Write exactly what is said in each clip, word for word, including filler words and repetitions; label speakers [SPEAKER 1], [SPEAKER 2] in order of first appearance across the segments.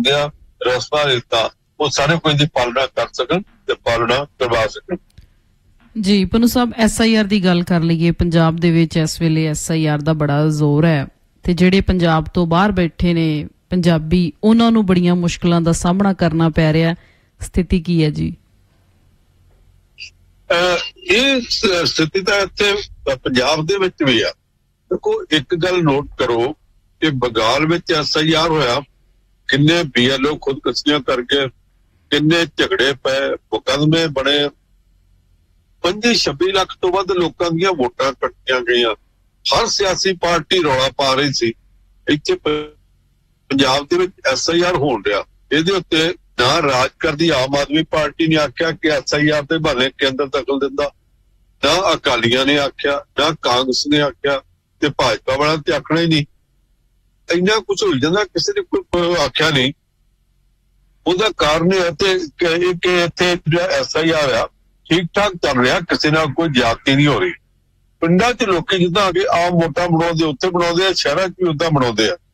[SPEAKER 1] ਹੁੰਦੀਆਂ ਰਸਮਾਂ ਰੀਤਾਂ ਉਹ ਸਾਰੇ ਕੋਈ ਦੀ ਪਾਲਣਾ ਕਰ ਸਕਣ ਤੇ ਪਾਲਣਾ ਕਰਵਾ ਸਕਣ।
[SPEAKER 2] ਜੀ ਪਨੂ ਸਾਹਿਬ, ਐਸ ਆਈ ਆਰ ਦੀ ਗੱਲ ਕਰ ਲਈਏ, ਪੰਜਾਬ ਦੇ ਵਿੱਚ ਇਸ ਵੇਲੇ ਐਸ ਆਈ ਆਰ ਦਾ ਬੜਾ ਜ਼ੋਰ ਹੈ ਤੇ ਜਿਹੜੇ ਪੰਜਾਬ ਤੋਂ ਬਾਹਰ ਬੈਠੇ ਨੇ ਪੰਜਾਬੀ, ਉਹਨਾਂ ਨੂੰ ਬੜੀਆਂ ਮੁਸ਼ਕਿਲਾਂ ਦਾ ਸਾਹਮਣਾ ਕਰਨਾ ਪੈ ਰਿਹਾ, ਸਥਿਤੀ ਕੀ ਹੈ ਜੀ?
[SPEAKER 1] ਇਹ ਸਥਿਤੀ ਤਾਂ ਇੱਥੇ ਪੰਜਾਬ ਦੇ ਵਿੱਚ ਵੀ ਆ। ਦੇਖੋ ਇੱਕ ਗੱਲ ਨੋਟ ਕਰੋ ਕਿ ਬੰਗਾਲ ਵਿੱਚ ਐਸ ਆਈ ਆਰ ਹੋਇਆ, ਕਿੰਨੇ ਬੀ ਐਲ ਓ ਖੁਦਕੁਸ਼ੀਆਂ ਕਰਕੇ, ਕਿੰਨੇ ਝਗੜੇ ਪਏ, ਮੁਕੱਦਮੇ ਬਣੇ, ਪੰਜੀ ਛੱਬੀ ਲੱਖ ਤੋਂ ਵੱਧ ਲੋਕਾਂ ਦੀਆਂ ਵੋਟਾਂ ਕੱਟੀਆਂ ਗਈਆਂ। ਹਰ ਸਿਆਸੀ ਪਾਰਟੀ ਰੌਲਾ ਪਾ ਰਹੀ ਸੀ। ਇੱਥੇ ਪੰਜਾਬ ਦੇ ਵਿੱਚ ਐਸ ਆਈ ਆਰ ਹੋਣ ਰਿਹਾ, ਇਹਦੇ ਉੱਤੇ ਨਾ ਰਾਜ ਕਰਦੀ ਆਮ ਆਦਮੀ ਪਾਰਟੀ ਨੇ ਆਖਿਆ ਕਿ ਐਸ ਆਈ ਆਰ ਦੇ ਬਹਾਨੇ ਕੇਂਦਰ ਦਖਲ ਦਿੰਦਾ, ਨਾ ਅਕਾਲੀਆਂ ਨੇ ਆਖਿਆ, ਨਾ ਕਾਂਗਰਸ ਨੇ ਆਖਿਆ, ਤੇ ਭਾਜਪਾ ਵਾਲਾ ਤੇ ਆਖਣਾ ਹੀ ਨਹੀਂ। ਇੰਨਾ ਕੁਛ ਹੋ ਜਾਂਦਾ, ਕਿਸੇ ਨੇ ਕੋਈ ਆਖਿਆ ਨਹੀਂ। ਉਹਦਾ ਕਾਰਨ ਇਹ ਤੇ ਕਿ ਇੱਥੇ ਜਿਹੜਾ ਐਸ ਆਈ ਆਰ ਆ ਠੀਕ ਠਾਕ ਚੱਲ ਰਿਹਾ, ਕਿਸੇ ਨਾਲ ਕੋਈ ਜ਼ਿਆਦਤੀ ਨਹੀਂ ਹੋ ਰਹੀ। ਪਿੰਡਾਂ 'ਚ ਲੋਕੀ ਜਿੱਦਾਂ ਕਿ ਆਮ ਵੋਟਾਂ ਬਣਾਉਂਦੇ ਉੱਥੇ ਬਣਾਉਂਦੇ ਆ, ਸ਼ਹਿਰਾਂ 'ਚ ਵੀ ਉੱਦਾਂ ਬਣਾਉਂਦੇ ਆ।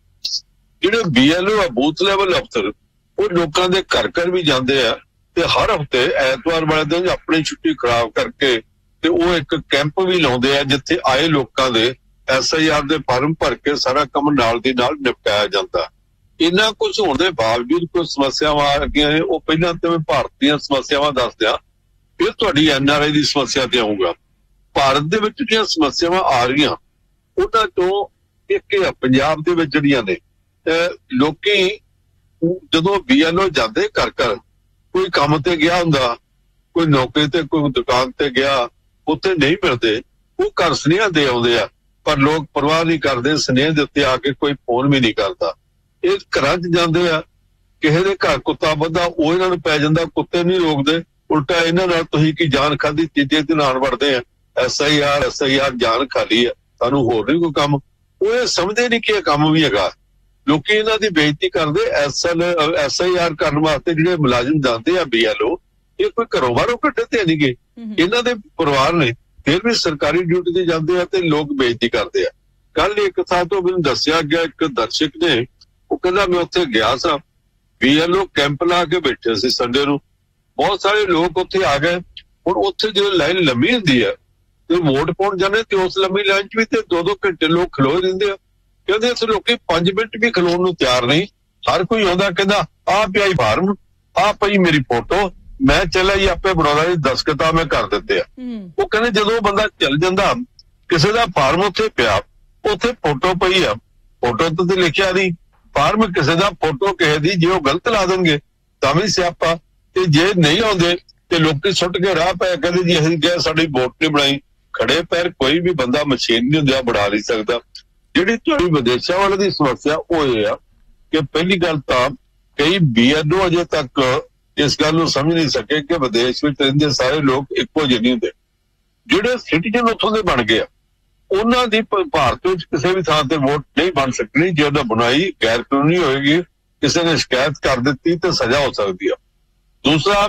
[SPEAKER 1] ਜਿਹੜੇ ਬੀ ਐਲ ਓ ਆ, ਬੂਥ ਲੈਵਲ ਅਫਸਰ, ਉਹ ਲੋਕਾਂ ਦੇ ਘਰ ਘਰ ਵੀ ਜਾਂਦੇ ਆ ਤੇ ਹਰ ਹਫ਼ਤੇ ਐਤਵਾਰ ਵਾਲੇ ਦਿਨ ਆਪਣੀ ਛੁੱਟੀ ਖਰਾਬ ਕਰਕੇ ਤੇ ਉਹ ਇੱਕ ਕੈਂਪ ਵੀ ਲਾਉਂਦੇ ਆ ਜਿੱਥੇ ਆਏ ਲੋਕਾਂ ਦੇ ਐਸ ਆਈ ਆਰ ਦੇ ਫਾਰਮ ਭਰ ਕੇ ਸਾਰਾ ਕੰਮ ਨਾਲ ਦੀ ਨਾਲ ਨਿਪਟਾਇਆ ਜਾਂਦਾ। ਇੰਨਾ ਕੁਝ ਹੋਣ ਦੇ ਬਾਵਜੂਦ ਕੋਈ ਸਮੱਸਿਆਵਾਂ ਆ ਰਹੀਆਂ ਨੇ। ਉਹ ਪਹਿਲਾਂ ਤੇ ਮੈਂ ਭਾਰਤ ਦੀਆਂ ਸਮੱਸਿਆਵਾਂ ਦੱਸਦਿਆਂ ਫਿਰ ਤੁਹਾਡੀ ਐਨ ਆਰ ਆਈ ਦੀ ਸਮੱਸਿਆ ਤੇ ਆਊਂਗਾ। ਭਾਰਤ ਦੇ ਵਿੱਚ ਜਿਹੜੀਆਂ ਸਮੱਸਿਆਵਾਂ ਆ ਰਹੀਆਂ ਉਹਨਾਂ ਤੋਂ ਇੱਕ ਪੰਜਾਬ ਦੇ ਵਿੱਚ ਜਿਹੜੀਆਂ ਨੇ, ਲੋਕੀ ਜਦੋਂ ਬੀ ਐਲ ਓ ਜਾਂਦੇ ਘਰ ਘਰ, ਕੋਈ ਕੰਮ ਤੇ ਗਿਆ ਹੁੰਦਾ, ਕੋਈ ਨੌਕਰੀ ਤੇ, ਕੋਈ ਦੁਕਾਨ ਤੇ ਗਿਆ, ਉੱਥੇ ਨਹੀਂ ਮਿਲਦੇ, ਉਹ ਘਰ ਸੁਨੇਹਾ ਦੇ ਆਉਂਦੇ ਆ, ਪਰ ਲੋਕ ਪਰਵਾਹ ਨਹੀਂ ਕਰਦੇ। ਸੁਨੇਹੇ ਦੇ ਉੱਤੇ ਆ ਕੇ ਕੋਈ ਫੋਨ ਵੀ ਨਹੀਂ ਕਰਦਾ। ਇਹ ਘਰਾਂ 'ਚ ਜਾਂਦੇ ਆ, ਕਿਸੇ ਦੇ ਘਰ ਕੁੱਤਾ ਬੱਧਾ, ਉਹ ਇਹਨਾਂ ਨੂੰ ਪੈ ਜਾਂਦਾ, ਕੁੱਤੇ ਨਹੀਂ ਰੋਕਦੇ, ਉਲਟਾ ਇਹਨਾਂ ਨਾਲ ਤੁਸੀਂ ਕੀ ਜਾਨ ਖਾਧੀ ਤੀਜੇ ਦਿਨ ਆਣ ਵੜਦੇ ਆ, S I R S I R ਜਾਨ ਖਾਲੀ ਆ, ਸਾਨੂੰ ਹੋਰ ਨਹੀਂ ਕੋਈ ਕੰਮ। ਉਹ ਇਹ ਸਮਝਦੇ ਨਹੀਂ ਕਿ ਇਹ ਕੰਮ ਵੀ ਹੈਗਾ। ਲੋਕੀ ਇਹਨਾਂ ਦੀ ਬੇਇੱਜ਼ਤੀ ਕਰਦੇ। S L S I R ਕਰਨ ਵਾਸਤੇ ਜਿਹੜੇ ਮੁਲਾਜ਼ਮ ਜਾਂਦੇ ਆ ਬੀ ਐਲ ਓ, ਇਹ ਕੋਈ ਘਰੋਂ ਬਾਹਰੋਂ ਕੱਢੇ ਤੇ ਨਹੀਂ ਗਏ, ਇਹਨਾਂ ਦੇ ਪਰਿਵਾਰ ਨੇ, ਫਿਰ ਵੀ ਸਰਕਾਰੀ ਡਿਊਟੀ ਤੇ ਜਾਂਦੇ ਆ ਤੇ ਲੋਕ ਬੇਇੱਜ਼ਤੀ ਕਰਦੇ ਆ। ਕੱਲ ਇੱਕ ਥਾਂ ਤੋਂ ਮੈਨੂੰ ਦੱਸਿਆ ਗਿਆ, ਇੱਕ ਦਰਸ਼ਕ ਨੇ, ਉਹ ਕਹਿੰਦਾ ਮੈਂ ਉੱਥੇ ਗਿਆ ਸਾਂ, ਬੀ ਐਲ ਓ ਕੈਂਪ ਲਾ ਕੇ ਬੈਠੇ ਸੀ ਸੰਡੇ ਨੂੰ, ਬਹੁਤ ਸਾਰੇ ਲੋਕ ਉੱਥੇ ਆ ਗਏ। ਹੁਣ ਉੱਥੇ ਜਦੋਂ ਲਾਈਨ ਲੰਮੀ ਹੁੰਦੀ ਹੈ ਤੇ ਵੋਟ ਪਾਉਣ ਜਾਂਦੇ ਤੇ ਉਸ ਲੰਮੀ ਲਾਈਨ 'ਚ ਵੀ ਤੇ ਦੋ ਦੋ ਘੰਟੇ ਲੋਕ ਖਲੋਏ ਰਹਿੰਦੇ ਆ। ਕਹਿੰਦੇ ਇੱਥੇ ਲੋਕੀ ਪੰਜ ਮਿੰਟ ਵੀ ਖਲੋਣ ਨੂੰ ਤਿਆਰ ਨਹੀਂ। ਹਰ ਕੋਈ ਆਉਂਦਾ ਕਹਿੰਦਾ ਆਹ ਪਿਆ ਹੀ ਫਾਰਮ, ਆਹ ਪਈ ਮੇਰੀ ਫੋਟੋ, ਮੈਂ ਚੱਲਿਆ ਜੀ ਆਪੇ ਬਣਾਉਣਾ ਜੀ, ਦਸਤਖਤ ਮੈਂ ਕਰ ਦਿੱਤੇ ਆ। ਉਹ ਕਹਿੰਦੇ ਜਦੋਂ ਬੰਦਾ ਚੱਲ ਜਾਂਦਾ, ਕਿਸੇ ਦਾ ਫਾਰਮ ਉੱਥੇ ਪਿਆ, ਉੱਥੇ ਫੋਟੋ ਪਈ ਆ, ਫੋਟੋ ਤੇ ਲਿਖਿਆ ਨਹੀਂ, ਫਾਰਮ ਕਿਸੇ ਦਾ, ਫੋਟੋ ਕਿਸੇ ਦੀ, ਜੇ ਉਹ ਗਲਤ ਲਾ ਦੇਣਗੇ ਤਾਂ ਵੀ ਸਿਆਪਾ। ਤੇ ਜੇ ਨਹੀਂ ਆਉਂਦੇ ਤੇ ਲੋਕੀ ਸੁੱਟ ਕੇ ਰਾਹ ਪਏ, ਕਹਿੰਦੇ ਜੀ ਅਸੀਂ ਕਿਹਾ ਸਾਡੀ ਵੋਟ ਨਹੀਂ ਬਣਾਈ। ਖੜੇ ਪੈਰ ਕੋਈ ਵੀ ਬੰਦਾ ਮਸ਼ੀਨ ਨਹੀਂ ਹੁੰਦਿਆ ਬਣਾ ਨਹੀਂ ਸਕਦਾ। ਜਿਹੜੀ ਤੁਹਾਡੀ ਵਿਦੇਸ਼ਾਂ ਵਾਲੇ ਦੀ ਸਮੱਸਿਆ ਉਹ ਇਹ ਆ ਕਿ ਪਹਿਲੀ ਗੱਲ ਤਾਂ ਕਈ ਬੀ ਐਲ ਓ ਅਜੇ ਤੱਕ ਇਸ ਗੱਲ ਨੂੰ ਸਮਝ ਨਹੀਂ ਸਕੇ ਕਿ ਵਿਦੇਸ਼ ਵਿੱਚ ਰਹਿੰਦੇ ਸਾਰੇ ਲੋਕ ਇੱਕੋ ਜਿਹੇ ਨਹੀਂ ਹੁੰਦੇ। ਜਿਹੜੇ ਸਿਟੀਜ਼ਨ ਉੱਥੋਂ ਦੇ ਬਣ ਗਏ ਆ, ਉਹਨਾਂ ਦੀ ਭਾਰਤ ਵਿੱਚ ਕਿਸੇ ਵੀ ਥਾਂ ਤੇ ਵੋਟ ਨਹੀਂ ਬਣ ਸਕਣੀ। ਜੇ ਉਹਦਾ ਬਣਾਈ ਗੈਰ ਕਾਨੂੰਨੀ ਹੋਏਗੀ, ਕਿਸੇ ਨੇ ਸ਼ਿਕਾਇਤ ਕਰ ਦਿੱਤੀ ਤੇ ਸਜ਼ਾ ਹੋ ਸਕਦੀ ਆ। ਦੂਸਰਾ,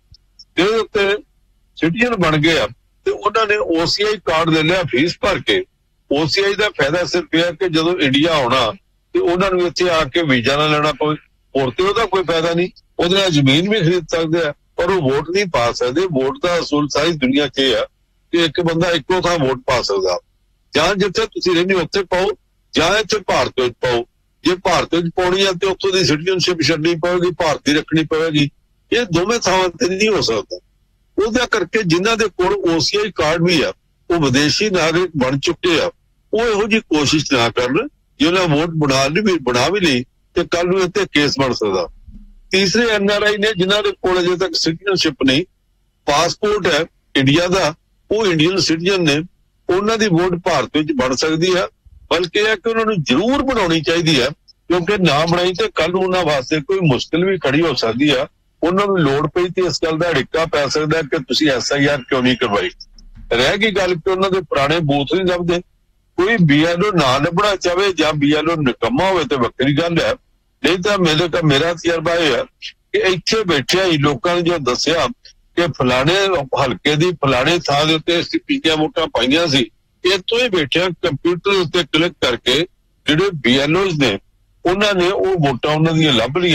[SPEAKER 1] ਜਿਹਦੇ ਉੱਤੇ ਸਿਟੀਜ਼ਨ ਬਣ ਗਏ ਆ ਤੇ ਉਹਨਾਂ ਨੇ ਓ ਸੀ ਆਈ ਕਾਰਡ ਲੈ ਲਿਆ ਫੀਸ ਭਰ ਕੇ। ਓ ਸੀ ਆਈ ਦਾ ਫਾਇਦਾ ਸਿਰਫ ਇਹ ਕਿ ਜਦੋਂ ਇੰਡੀਆ ਆਉਣਾ ਤੇ ਉਹਨਾਂ ਨੂੰ ਇੱਥੇ ਆ ਕੇ ਵੀਜ਼ਾ ਨਾ ਲੈਣਾ ਪਵੇ, ਹੋਰ ਤੇ ਉਹਦਾ ਕੋਈ ਫਾਇਦਾ ਨਹੀਂ। ਉਹਦੇ ਨਾਲ ਜ਼ਮੀਨ ਵੀ ਖਰੀਦ ਸਕਦੇ ਆ, ਪਰ ਉਹ ਵੋਟ ਨਹੀਂ ਪਾ ਸਕਦੇ। ਵੋਟ ਦਾ ਅਸੂਲ ਸਾਰੀ ਦੁਨੀਆ 'ਚ ਇਹ ਆ ਕਿ ਇੱਕ ਬੰਦਾ ਇੱਕੋ ਥਾਂ ਵੋਟ ਪਾ ਸਕਦਾ। ਜਾਂ ਜਿੱਥੇ ਤੁਸੀਂ ਰਹਿੰਦੇ ਉੱਥੇ ਪਾਓ, ਜਾਂ ਇੱਥੇ ਭਾਰਤ ਵਿੱਚ ਪਾਓ। ਜੇ ਭਾਰਤ ਵਿੱਚ ਪਾਉਣੀ ਆ ਤੇ ਉੱਥੋਂ ਦੀ ਸਿਟੀਜ਼ਨਸ਼ਿਪ ਛੱਡਣੀ ਪਵੇਗੀ, ਭਾਰਤੀ ਰੱਖਣੀ ਪਵੇਗੀ। ਇਹ ਦੋਵੇਂ ਥਾਵਾਂ ਤੇ ਨਹੀਂ ਹੋ ਸਕਦਾ। ਉਹਦਾ ਕਰਕੇ ਜਿਨ੍ਹਾਂ ਦੇ ਕੋਲ ਓ ਸੀ ਆਈ ਕਾਰਡ ਵੀ ਆ, ਉਹ ਵਿਦੇਸ਼ੀ ਨਾਗਰਿਕ ਬਣ ਚੁੱਕੇ ਆ, ਉਹ ਇਹੋ ਜਿਹੀ ਕੋਸ਼ਿਸ਼ ਨਾ ਕਰਨ। ਜੇ ਉਹਨਾਂ ਵੋਟ ਬਣਾ ਲਈ ਬਣਾ ਵੀ ਲਈ ਤੇ ਕੱਲ ਨੂੰ ਇੱਥੇ ਕੇਸ ਬਣ ਸਕਦਾ। ਤੀਸਰੇ ਐਨ ਆਰ ਆਈ ਨੇ ਜਿਨ੍ਹਾਂ ਦੇ ਕੋਲ ਅਜੇ ਤੱਕ ਸਿਟੀਜ਼ਨਸ਼ਿਪ ਨਹੀਂ, ਪਾਸਪੋਰਟ ਹੈ ਇੰਡੀਆ ਦਾ, ਉਹ ਇੰਡੀਅਨ ਸਿਟੀਜ਼ਨ ਨੇ, ਉਹਨਾਂ ਦੀ ਵੋਟ ਭਾਰਤ ਵਿੱਚ ਬਣ ਸਕਦੀ ਹੈ। ਬਲਕਿ ਇਹ ਕਿ ਉਹਨਾਂ ਨੂੰ ਜ਼ਰੂਰ ਬਣਾਉਣੀ ਚਾਹੀਦੀ ਹੈ, ਕਿਉਂਕਿ ਨਾ ਬਣਾਈ ਤੇ ਕੱਲ ਨੂੰ ਉਹਨਾਂ ਵਾਸਤੇ ਕੋਈ ਮੁਸ਼ਕਿਲ ਵੀ ਖੜੀ ਹੋ ਸਕਦੀ ਆ। ਉਹਨਾਂ ਨੂੰ ਲੋੜ ਪਈ ਤੇ ਇਸ ਗੱਲ ਦਾ ਢਿੱਕਾ ਪੈ ਸਕਦਾ ਕਿ ਤੁਸੀਂ ਐਸ ਆਈ ਆਰ ਕਿਉਂ ਨਹੀਂ ਕਰਵਾਈ। ਰਹਿ ਗਈ ਗੱਲ ਕਿ ਉਹਨਾਂ ਦੇ ਪੁਰਾਣੇ ਬੂਥ ਨਹੀਂ ਲੱਭਦੇ। ਕੋਈ ਬੀ ਐਲ ਓ ਨਾ ਲੱਭਣਾ ਚਾਹਵੇ ਜਾਂ ਬੀ ਐਲ ਓ ਨਿਕੰਮਾ ਹੋਵੇ ਤੇ ਵੱਖਰੀ ਗੱਲ ਹੈ। ਨਹੀਂ ਤਾਂ ਮੇਰੇ ਤਾਂ ਮੇਰਾ ਤਜਰਬਾ ਇਹ ਹੈ ਕਿ ਇੱਥੇ ਬੈਠਿਆ ਹੀ ਲੋਕਾਂ ਨੇ ਜੋ ਦੱਸਿਆ ਕਿ ਫਲਾਣੇ ਹਲਕੇ ਦੀ ਫਲਾਣੇ ਥਾਂ ਦੇ ਉੱਤੇ ਅਸੀਂ ਪੀਤੀਆਂ ਵੋਟਾਂ ਪਾਈਆਂ ਸੀ, ਇੱਥੋਂ ਹੀ ਬੈਠਿਆ ਕੰਪਿਊਟਰ ਉੱਤੇ ਕਲਿੱਕ ਕਰਕੇ ਜਿਹੜੇ ਬੀ ਐਲ ਓਜ਼ ਨੇ ਉਹਨਾਂ ਨੇ ਉਹ ਵੋਟਾਂ ਉਹਨਾਂ ਦੀਆਂ ਲੱਭ ਲਈਆਂ।